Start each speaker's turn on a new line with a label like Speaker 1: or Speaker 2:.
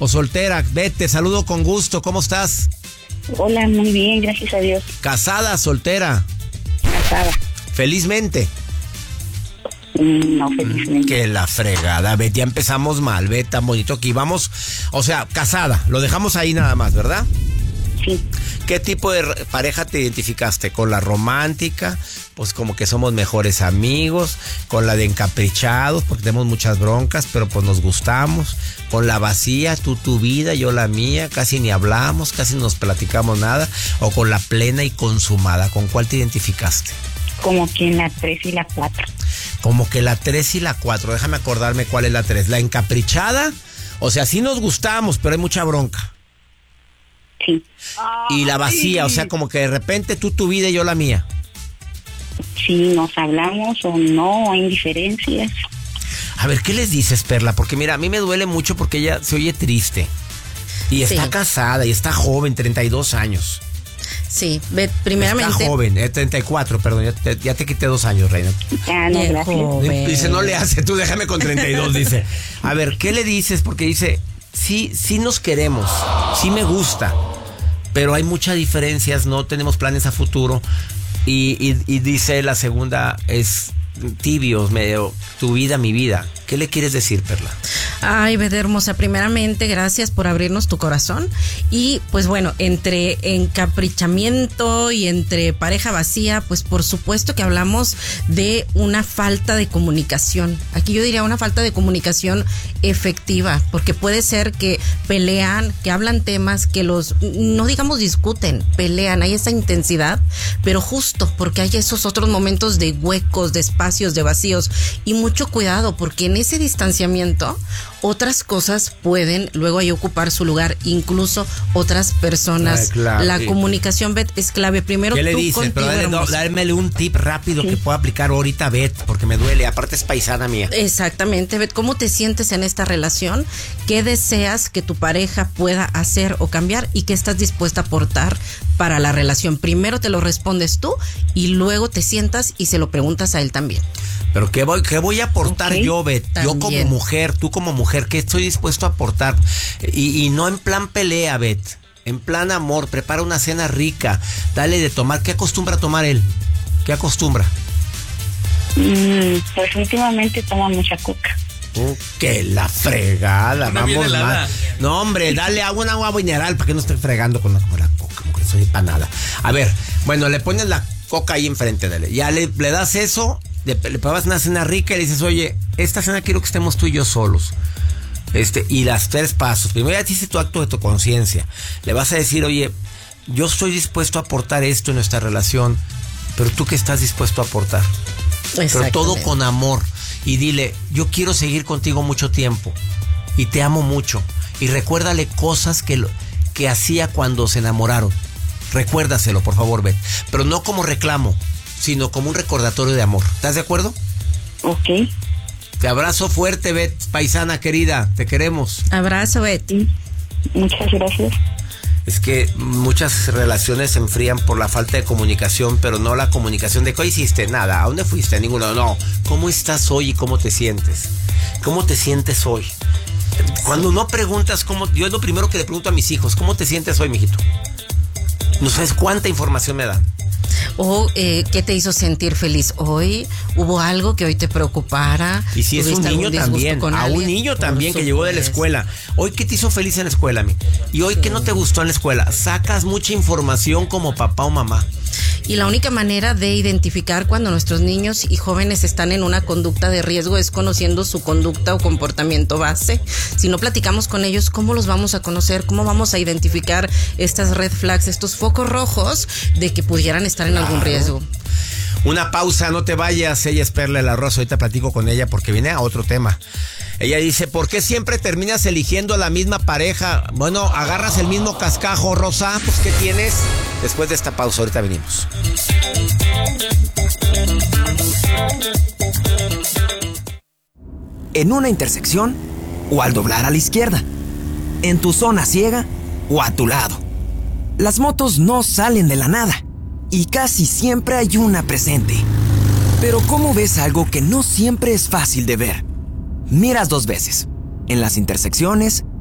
Speaker 1: o soltera? Beth, te saludo con gusto. ¿Cómo estás?
Speaker 2: Hola, muy bien, gracias a Dios.
Speaker 1: ¿Casada, soltera?
Speaker 2: Casada.
Speaker 1: ¿Felizmente?
Speaker 2: No, felizmente.
Speaker 1: Que la fregada, Beth, ya empezamos mal, Beth, tan bonito que íbamos. O sea, casada, lo dejamos ahí nada más, ¿verdad?
Speaker 2: Sí.
Speaker 1: ¿Qué tipo de pareja te identificaste? ¿Con la romántica? Pues como que somos mejores amigos. ¿Con la de encaprichados? Porque tenemos muchas broncas, pero pues nos gustamos. ¿Con la vacía? Tú tu vida, yo la mía. Casi ni hablamos, casi no nos platicamos nada. ¿O con la plena y consumada? ¿Con cuál te identificaste?
Speaker 2: Como que en la 3 y la 4.
Speaker 1: Como que la 3 y la 4. Déjame acordarme cuál es la 3. ¿La encaprichada? O sea, sí nos gustamos, pero hay mucha bronca.
Speaker 2: Sí.
Speaker 1: Y la vacía, o sea, como que de repente tú tu vida y yo la mía.
Speaker 2: Sí, nos hablamos o no, hay diferencias.
Speaker 1: A ver, ¿qué les dices, Perla? Porque mira, a mí me duele mucho porque ella se oye triste. Y está casada y está joven, 32 años.
Speaker 3: Sí, primeramente...
Speaker 1: Está joven, 34, perdón, ya te quité 2 años, reina.
Speaker 2: Ya, no, gracias.
Speaker 3: Joven.
Speaker 1: Dice, no le hace, tú déjame con 32, dice. A ver, ¿qué le dices? Porque dice, sí nos queremos, sí me gusta, pero hay muchas diferencias, no tenemos planes a futuro. Y dice la segunda, es tibios, medio tu vida, mi vida. ¿Qué le quieres decir, Perla?
Speaker 3: Ay, Beth hermosa, primeramente gracias por abrirnos tu corazón. Y pues bueno, entre encaprichamiento y entre pareja vacía, pues por supuesto que hablamos de una falta de comunicación. Aquí yo diría una falta de comunicación efectiva, porque puede ser que pelean, que hablan temas, que no digamos discuten, pelean, hay esa intensidad, pero justo porque hay esos otros momentos de huecos, de espacios, de vacíos. Y mucho cuidado, porque en ese distanciamiento otras cosas pueden luego ahí ocupar su lugar, incluso otras personas.
Speaker 1: Claro,
Speaker 3: la
Speaker 1: sí.
Speaker 3: comunicación, Beth, es clave. Primero
Speaker 1: ¿qué le
Speaker 3: tú
Speaker 1: dices?
Speaker 3: contigo,
Speaker 1: Pero dámele un tip rápido que pueda aplicar ahorita, Beth, porque me duele, aparte es paisana mía.
Speaker 3: Exactamente, Beth, ¿cómo te sientes en esta relación? ¿Qué deseas que tu pareja pueda hacer o cambiar? ¿Y qué estás dispuesta a aportar para la relación? Primero te lo respondes tú y luego te sientas y se lo preguntas a él también.
Speaker 1: Pero ¿qué voy a aportar yo, Beth? Yo como mujer, tú como mujer, ¿qué estoy dispuesto a aportar? Y no en plan pelea, Beth. En plan amor, prepara una cena rica. Dale de tomar. ¿Qué acostumbra a tomar él? ¿Qué acostumbra?
Speaker 2: Pues últimamente toma mucha coca.
Speaker 1: Que la fregada, vamos mal. No, hombre, dale agua mineral para que no esté fregando con la coca, como que soy para nada. A ver, bueno, le pones la coca ahí enfrente de él. Ya le das eso, le preparas una cena rica y le dices, oye, esta cena quiero que estemos tú y yo solos. Y las 3 pasos. Primero ya te hice tu acto de tu conciencia. Le vas a decir, oye, yo estoy dispuesto a aportar esto en nuestra relación, pero tú qué estás dispuesto a aportar. Pero todo con amor. Y dile, yo quiero seguir contigo mucho tiempo y te amo mucho. Y recuérdale cosas que hacía cuando se enamoraron. Recuérdaselo, por favor, Beth. Pero no como reclamo, sino como un recordatorio de amor. ¿Estás de acuerdo?
Speaker 2: Ok.
Speaker 1: Te abrazo fuerte, Beth, paisana querida. Te queremos.
Speaker 3: Abrazo, Beth.
Speaker 2: Muchas gracias.
Speaker 1: Es que muchas relaciones se enfrían por la falta de comunicación, pero no la comunicación de ¿qué hiciste? Nada. ¿A dónde fuiste? A ninguno. No. ¿Cómo estás hoy y cómo te sientes? ¿Cómo te sientes hoy? Cuando no preguntas cómo... Yo es lo primero que le pregunto a mis hijos. ¿Cómo te sientes hoy, mijito? No sabes cuánta información me dan.
Speaker 3: O ¿qué te hizo sentir feliz hoy? ¿Hubo algo que hoy te preocupara?
Speaker 1: Y si es un niño también, a un niño también que llegó de la escuela. Hoy, ¿qué te hizo feliz en la escuela, mi? Y hoy, ¿qué no te gustó en la escuela? Sacas mucha información como papá o mamá.
Speaker 3: Y la única manera de identificar cuando nuestros niños y jóvenes están en una conducta de riesgo es conociendo su conducta o comportamiento base. Si no platicamos con ellos, ¿cómo los vamos a conocer? ¿Cómo vamos a identificar estas red flags, estos focos rojos de que pudieran estar en algún riesgo?
Speaker 1: Una pausa, no te vayas. Ella es Perla de la Rosa. Ahorita platico con ella porque viene a otro tema. Ella dice, ¿por qué siempre terminas eligiendo a la misma pareja? Bueno, agarras el mismo cascajo, Rosa. Pues, ¿qué tienes? Después de esta pausa, ahorita venimos.
Speaker 4: En una intersección o al doblar a la izquierda. En tu zona ciega o a tu lado. Las motos no salen de la nada y casi siempre hay una presente. Pero ¿cómo ves algo que no siempre es fácil de ver? Miras 2 veces, en las intersecciones